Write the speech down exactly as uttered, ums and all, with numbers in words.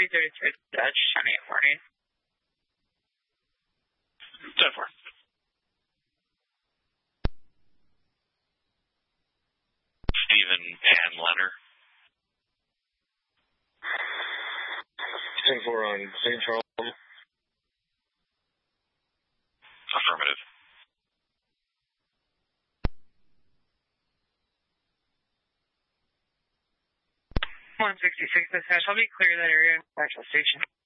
forty thirty-three Dutch on eight morning. ten four. Stephen and Leonard. ten four on Saint Charles. Affirmative. one sixty-six dispatch. I'll be clear that area. Actual station.